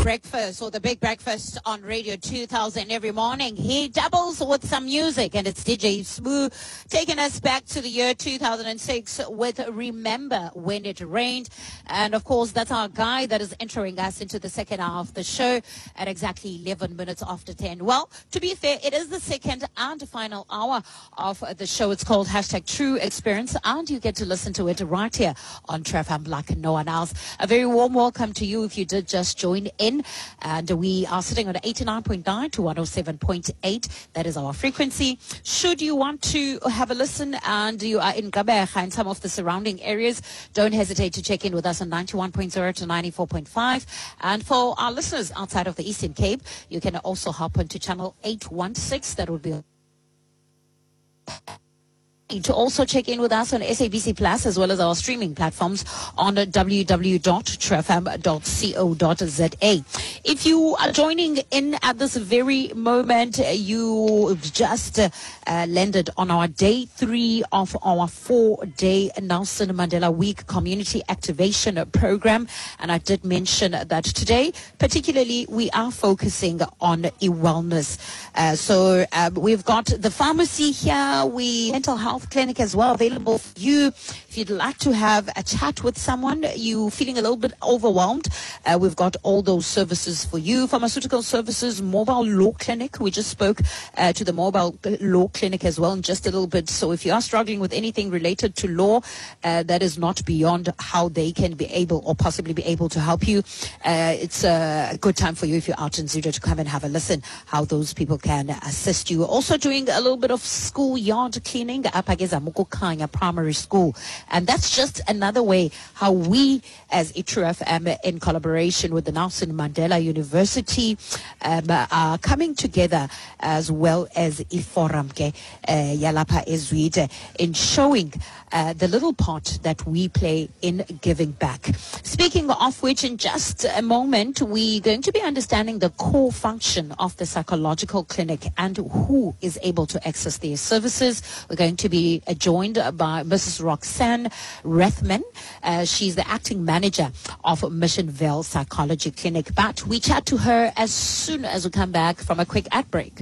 breakfast or the big breakfast on Radio 2000 every morning. He doubles with some music, and it's DJ Smooth taking us back to the year 2006 with Remember When It Rained. And of course, that's our guy that is entering us into the second hour of the show at exactly 11 minutes after 10. Well, to be fair, it is the second and final hour of the show. It's called #True Experience, and you get to listen to it right here on True FM like no one else. A very warm welcome to you if you did just join in. And we are sitting on 89.9 to 107.8. That is our frequency. Should you want to have a listen and you are in Gqeberha and some of the surrounding areas, don't hesitate to check in with us on 91.0 to 94.5. And for our listeners outside of the Eastern Cape, you can also hop onto channel 816. That would be to also check in with us on SABC Plus as well as our streaming platforms on www.trefm.co.za. If you are joining in at this very moment, you've just landed on our day 3 of our 4-day Nelson Mandela Week Community Activation Program. And I did mention that today, particularly, we are focusing on e-wellness. So we've got the pharmacy here, mental health clinic as well available for you. If you'd like to have a chat with someone, you feeling a little bit overwhelmed, we've got all those services for you. Pharmaceutical services, mobile law clinic. We just spoke to the mobile law clinic as well in just a little bit. So if you are struggling with anything related to law, that is not beyond how they can be able or possibly be able to help you. It's a good time for you if you're out in Zulu to come and have a listen how those people can assist you. Also doing a little bit of schoolyard cleaning up Ageza Mukukanya Primary School. And that's just another way how we as True FM in collaboration with the Nelson Mandela University are coming together as well as Iforum Yalapa Ezwide in showing the little part that we play in giving back. Speaking of which, in just a moment, we're going to be understanding the core function of the psychological clinic and who is able to access their services. We're going to be joined by Mrs. Roxanne Rethman. She's the acting manager of Mission Vale Psychology Clinic. But we chat to her as soon as we come back from a quick ad break.